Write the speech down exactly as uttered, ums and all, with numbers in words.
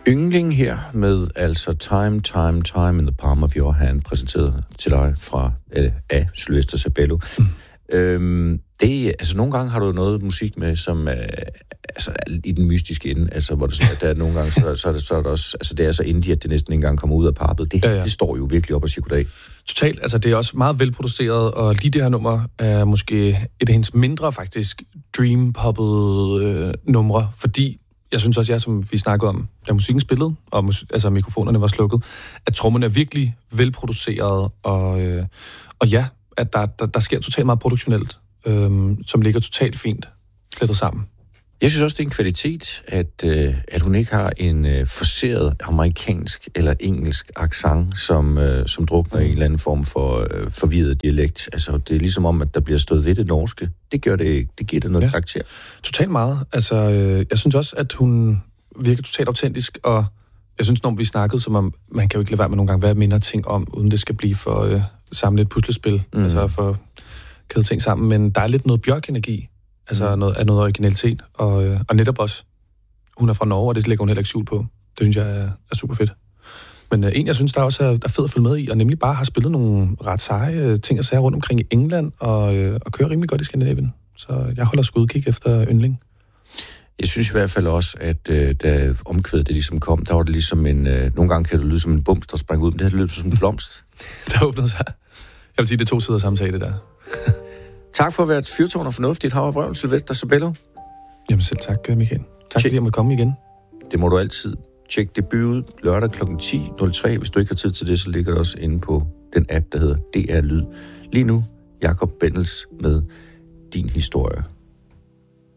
Yndling her med altså Time, Time, Time in the Palm of Your Hand, præsenteret til dig fra, øh, af Sylvester Sabello. Mm. Øhm, det, altså nogle gange har du noget musik med, som øh, altså, i den mystiske ende, altså hvor det, der er nogle gange, så, så, er det, så er det også, altså det er så indie, at det næsten ikke engang kommer ud af pappet. Det, ja, ja. det står jo virkelig op ad psykodag. Totalt, altså det er også meget velproduceret, og lige det her nummer er måske et af hendes mindre faktisk dream-poppede øh, numre, fordi jeg synes også, ja, som vi snakkede om, da musikken spillede, og mus- altså mikrofonerne var slukket, at trommerne er virkelig velproduceret, og, øh, og ja, at der, der, der sker totalt meget produktionelt, øh, som ligger totalt fint klædt sammen. Jeg synes også, det er en kvalitet, at, øh, at hun ikke har en øh, forceret amerikansk eller engelsk accent, som, øh, som drukner mm. i en eller anden form for øh, forvirret dialekt. Altså, det er ligesom om, at der bliver stået ved det norske. Det gør det ikke. Det giver det noget ja. karakter. Totalt meget. Altså, øh, jeg synes også, at hun virker totalt autentisk, og jeg synes, når vi snakkede, som om, man kan jo ikke lade være med nogle gange, hvad minder ting om, uden det skal blive for øh, samlet et puslespil, mm. altså for kæde ting sammen. Men der er lidt noget Bjørk-energi. Altså noget, af noget originalitet, og, øh, og netop også, hun er fra Norge, og det lægger hun heller ikke skjult på. Det synes jeg er, er super fedt. Men øh, en, jeg synes, der også er, er fedt at følge med i, og nemlig bare har spillet nogle ret seje øh, ting og sager rundt omkring i England, og, øh, og kører rimelig godt i Skandinavien. Så jeg holder sgu udkig efter yndling. Jeg synes i hvert fald også, at øh, da omkvædet det ligesom kom, der var det ligesom en, øh, nogle gange kan det lyde som en bums, der sprang ud, men det her løb som en blomst. Der åbnede sig. Jeg vil sige, det er to sider samtale der. Tak for at være et fyrtårn og fornuftigt hav og vrøvl, Sylvester Sabello. Jamen selv tak, Michael. Tak fordi jeg måtte komme igen. Det må du altid. Tjek debut ud lørdag klokken ti nul tre. Hvis du ikke har tid til det, så ligger det også inde på den app, der hedder D R Lyd. Lige nu, Jakob Bendels med Din Historie.